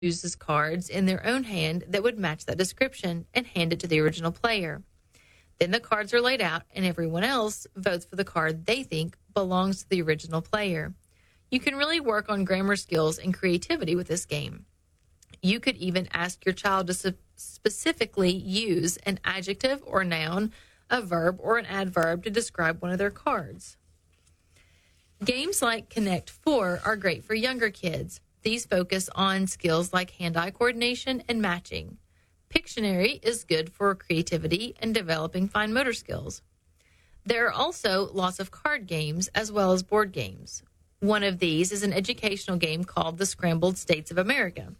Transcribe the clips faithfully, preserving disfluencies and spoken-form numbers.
chooses cards in their own hand that would match that description and hand it to the original player. Then the cards are laid out, and everyone else votes for the card they think belongs to the original player. You can really work on grammar skills and creativity with this game. You could even ask your child to su- specifically use an adjective or noun, a verb, or an adverb to describe one of their cards. Games like Connect Four are great for younger kids. These focus on skills like hand-eye coordination and matching. Pictionary is good for creativity and developing fine motor skills. There are also lots of card games as well as board games. One of these is an educational game called the Scrambled States of America.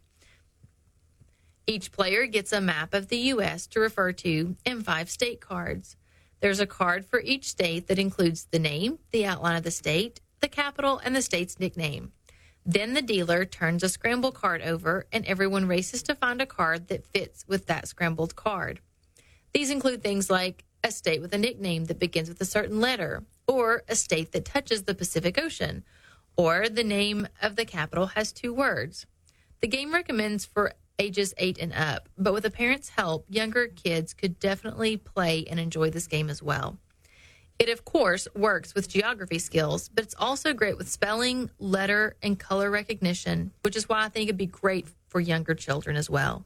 Each player gets a map of the U S to refer to and five state cards. There's a card for each state that includes the name, the outline of the state, the capital, and the state's nickname. Then the dealer turns a scramble card over, and everyone races to find a card that fits with that scrambled card. These include things like a state with a nickname that begins with a certain letter, or a state that touches the Pacific Ocean, or the name of the capital has two words. The game recommends for ages eight and up, but with a parent's help, younger kids could definitely play and enjoy this game as well. It, of course, works with geography skills, but it's also great with spelling, letter, and color recognition, which is why I think it'd be great for younger children as well.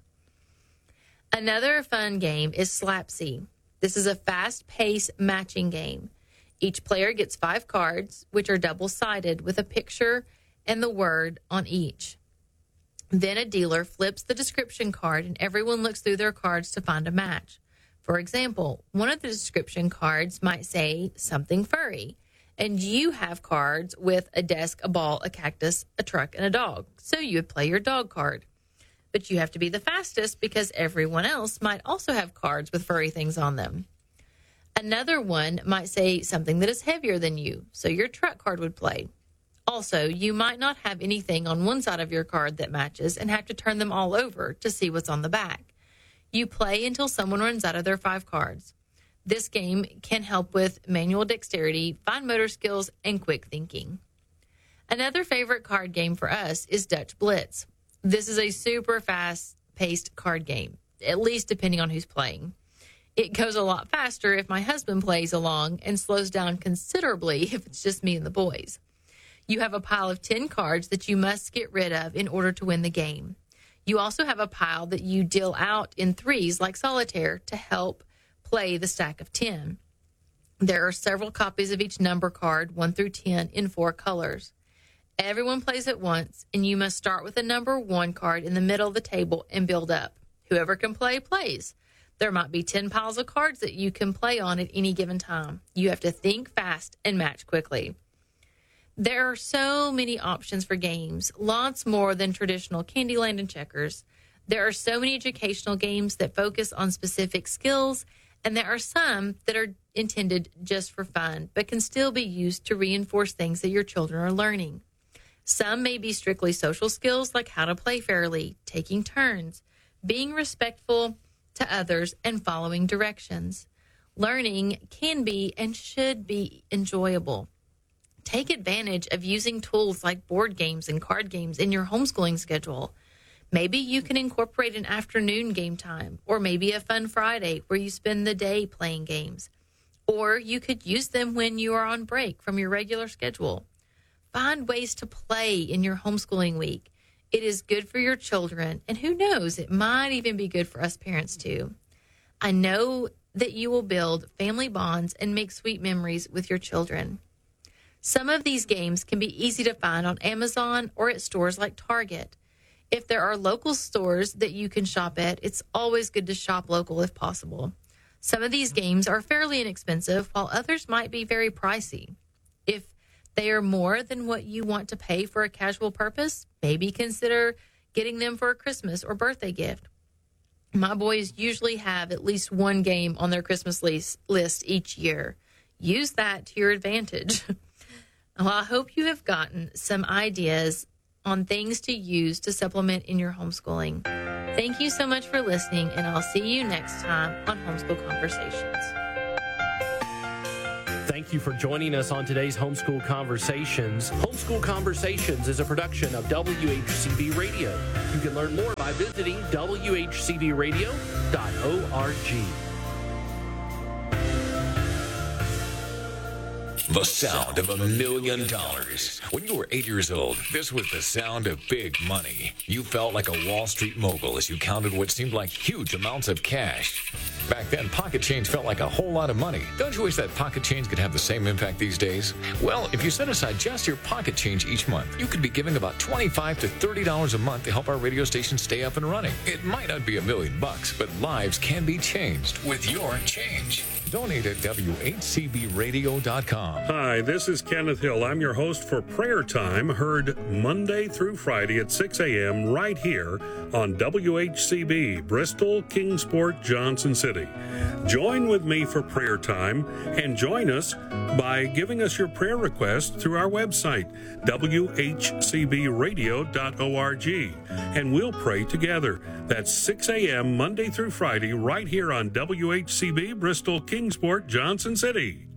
Another fun game is Slapsy. This is a fast-paced matching game. Each player gets five cards, which are double-sided with a picture and the word on each. Then a dealer flips the description card, and everyone looks through their cards to find a match. For example, one of the description cards might say something furry, and you have cards with a desk, a ball, a cactus, a truck, and a dog. So you would play your dog card. But you have to be the fastest because everyone else might also have cards with furry things on them. Another one might say something that is heavier than you, so your truck card would play. Also, you might not have anything on one side of your card that matches and have to turn them all over to see what's on the back. You play until someone runs out of their five cards. This game can help with manual dexterity, fine motor skills, and quick thinking. Another favorite card game for us is Dutch Blitz. This is a super fast-paced card game, at least depending on who's playing. It goes a lot faster if my husband plays along and slows down considerably if it's just me and the boys. You have a pile of ten cards that you must get rid of in order to win the game. You also have a pile that you deal out in threes like solitaire to help play the stack of ten. There are several copies of each number card, one through ten, in four colors. Everyone plays at once, and you must start with a number one card in the middle of the table and build up. Whoever can play, plays. There might be ten piles of cards that you can play on at any given time. You have to think fast and match quickly. There are so many options for games, lots more than traditional Candyland and checkers. There are so many educational games that focus on specific skills, and there are some that are intended just for fun, but can still be used to reinforce things that your children are learning. Some may be strictly social skills like how to play fairly, taking turns, being respectful to others, and following directions. Learning can be and should be enjoyable. Take advantage of using tools like board games and card games in your homeschooling schedule. Maybe you can incorporate an afternoon game time, or maybe a fun Friday where you spend the day playing games. Or you could use them when you are on break from your regular schedule. Find ways to play in your homeschooling week. It is good for your children, and who knows, it might even be good for us parents too. I know that you will build family bonds and make sweet memories with your children. Some of these games can be easy to find on Amazon or at stores like Target. If there are local stores that you can shop at, it's always good to shop local if possible. Some of these games are fairly inexpensive, while others might be very pricey. If they are more than what you want to pay for a casual purpose, maybe consider getting them for a Christmas or birthday gift. My boys usually have at least one game on their Christmas list each year. Use that to your advantage. Well, I hope you have gotten some ideas on things to use to supplement in your homeschooling. Thank you so much for listening, and I'll see you next time on Homeschool Conversations. Thank you for joining us on today's Homeschool Conversations. Homeschool Conversations is a production of W H C B Radio. You can learn more by visiting W H C B radio dot org. The sound of a million dollars. When you were eight years old, this was the sound of big money. You felt like a Wall Street mogul as you counted what seemed like huge amounts of cash. Back then, pocket change felt like a whole lot of money. Don't you wish that pocket change could have the same impact these days? Well, if you set aside just your pocket change each month, you could be giving about twenty-five to thirty dollars a month to help our radio station stay up and running. It might not be a million bucks, but lives can be changed with your change. Donate at W H C B radio dot com. Hi, this is Kenneth Hill. I'm your host for Prayer Time, heard Monday through Friday at six a.m. right here on W H C B, Bristol, Kingsport, Johnson City. Join with me for Prayer Time and join us by giving us your prayer request through our website, W H C B radio dot org, and we'll pray together. That's six a.m. Monday through Friday right here on W H C B, Bristol, Kingsport, Johnson City.